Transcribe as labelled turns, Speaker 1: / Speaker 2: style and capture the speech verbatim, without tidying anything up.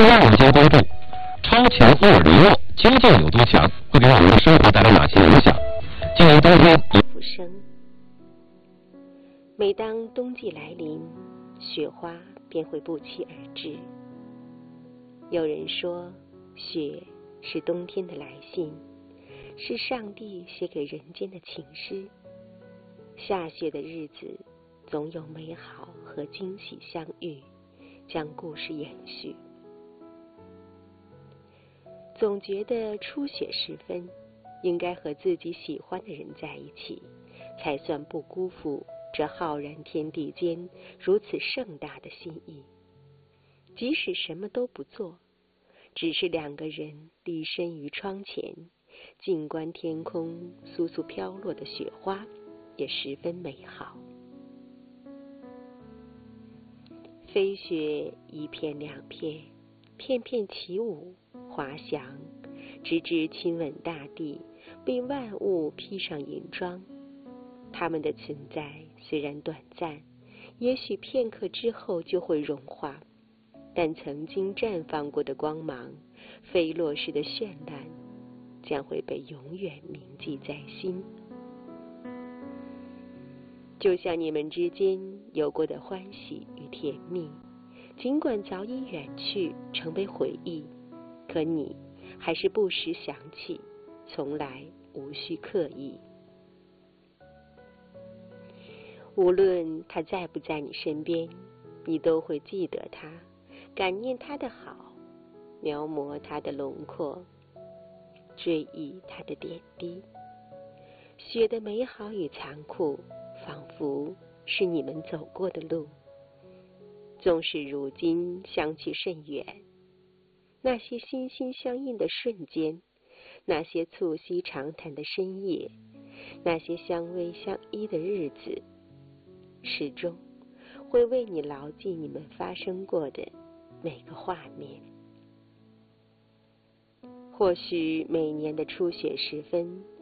Speaker 1: 而我经多度，超强厄尔尼诺究竟有多强，会给我们的生活带来哪些影响？今年冬天，
Speaker 2: 浮生。每当冬季来临，雪花便会不期而至。有人说，雪是冬天的来信，是上帝写给人间的情诗。下雪的日子，总有美好和惊喜相遇，将故事延续。总觉得初雪时分，应该和自己喜欢的人在一起，才算不辜负这浩然天地间如此盛大的心意。即使什么都不做，只是两个人立身于窗前，静观天空簌簌飘落的雪花，也十分美好。飞雪一片两片，片片起舞滑翔，直至亲吻大地，为万物披上银装。它们的存在虽然短暂，也许片刻之后就会融化，但曾经绽放过的光芒，飞落时的绚烂，将会被永远铭记在心。就像你们之间有过的欢喜与甜蜜，尽管早已远去，成为回忆，可你还是不时想起，从来无需刻意。无论他在不在你身边，你都会记得他，感念他的好，描摹他的轮廓，追忆他的点滴。雪的美好与残酷，仿佛是你们走过的路，纵使如今相去甚远，那些心心相印的瞬间，那些促膝长谈的深夜，那些相偎相依的日子，始终会为你牢记你们发生过的每个画面。或许每年的初雪时分，